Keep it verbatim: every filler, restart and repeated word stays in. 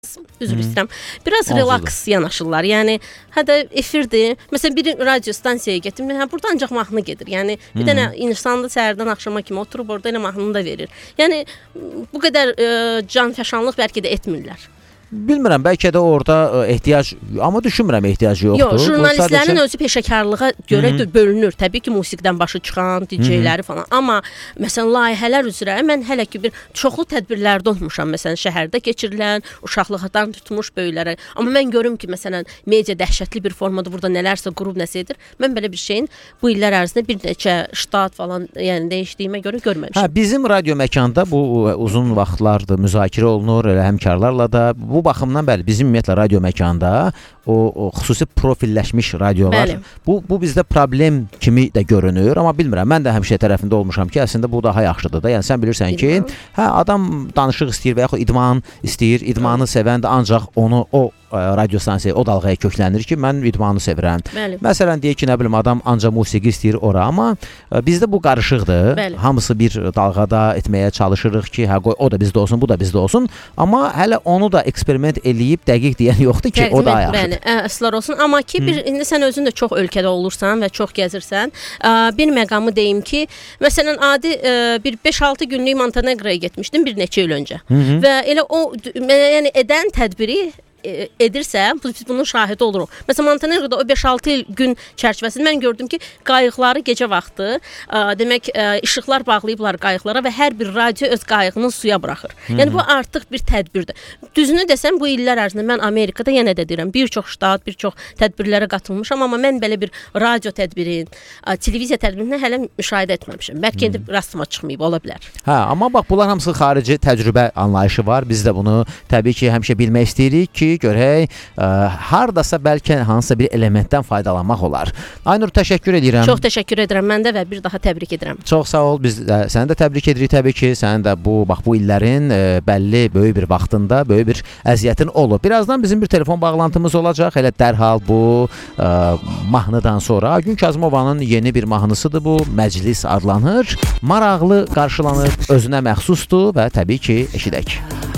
üzr istəyirəm. Biraz relaks yanaşırlar. Yəni, hədə efirdir. Məsələn, bir radio stansiyaya gətirim, hə, burada ancaq mahnı gedir. Yəni, bir dənə insan da səhərdən axşama kimi oturub orada elə mahnını da verir. Yəni, bu qədər e, canfəşanlıq bəlkə də etmirlər. Bilmirəm, bəlkə də orada ehtiyac, amma düşünmürəm ehtiyac yoxdur. Yox, jurnalistlərin sadəcə... özü peşəkarlığa görə Hı -hı. bölünür. Təbii ki, musiqidən başı çıxan, D J-ləri falan. Amma məsələn, layihələr üzrə mən hələ ki bir çoxlu tədbirlərdə olmuşam. Məsələn, şəhərdə keçirilən, uşaqlıqdan tutmuş böyüklərə. Amma mən görüm ki, məsələn, media dəhşətli bir formada burada nələrsə qurub nəsə edir. Mən belə bir şeyin bu illər ərzində bir neçə ştat falan, yəni dəyişdiyimə görə görməmişəm. Hə, bizim radio məkanda bu uzun vaxtlardır müzakirə olunur, elə həmkarlarla da. Bu baxımdan bəli, bizim ümumiyyətlə radio məkanda o, o xüsusi profilləşmiş radiolar, bəli. bu bu bizdə problem kimi də görünür, amma bilmirəm, mən də həmişə tərəfində olmuşam ki, əslində bu daha yaxşıdır da. Yəni sən bilirsən ki, hə, adam danışıq istəyir və yaxud idman istəyir, idmanı sevən də ancaq onu o radio stansiyaya, o dalğaya köklənir ki, mən idmanı sevirəm. Bəli. Məsələn, deyək ki, nə bilim, adam ancaq musiqi istəyir ora, amma bizdə bu qarışıqdır. Bəli. Hamısı bir dalğada etməyə çalışırıq ki, hə, qoy, o da bizdə olsun, bu da bizdə olsun. Amma hələ onu da eksperiment eləyib dəqiq deyən yoxdur ki, Təqdim o da yaxşıdır. Bəli, əslər olsun. Amma ki, bir, indi sən özün də çox ölkədə olursan və çox gəzirsən, bir məqamı deyim ki, məsələn, adi bir beş altı günlük Montenegroya getmişdim bir neçə il öncə. Hı -hı. Və elə o, yəni edən tədbiri edirsə, biz bunun şahidi oluruq. Məsələn, Montenegroda o beş altı gün çərçivəsində mən gördüm ki, qayıqları gecə vaxtı, ə, demək, ə, işıqlar bağlayıblar qayıqlara və hər bir radio öz qayığını suya buraxır. Hı -hı. Yəni, bu artıq bir tədbirdir. Düzünü desəm, bu illər ərzində mən Amerikada yenə də deyirəm, bir çox ştat, bir çox tədbirlərə qatılmışam, amma mən belə bir radio tədbirin, ə, televiziya tədbirini hələ müşahidə etməmişəm. Bəlkə indi rastıma çıxmayıb, ola bilər. Hə, amma bax, bunlar hamısı xarici təcrübə anlayışı var. Biz də bunu təbii ki, həmişə bilmək istəyirik ki, görək, ə, hardasa bəlkə hansısa bir elementdən faydalanmaq olar. Aynur, təşəkkür edirəm. Çox təşəkkür edirəm mən də və bir daha təbrik edirəm. Çox sağ ol. Biz də, səni də təbrik edirik təbii ki. Sənin də bu bax bu illərin ə, bəlli böyük bir vaxtında böyük bir əziyyətin olub. Birazdan bizim bir telefon bağlantımız olacaq. Elə dərhal bu ə, mahnıdan sonra Gün Kazımovanın yeni bir mahnısıdır bu. Məclis adlanır. Maraqlı qarşılanır, özünə məxsusdur və təbii ki, eşidək.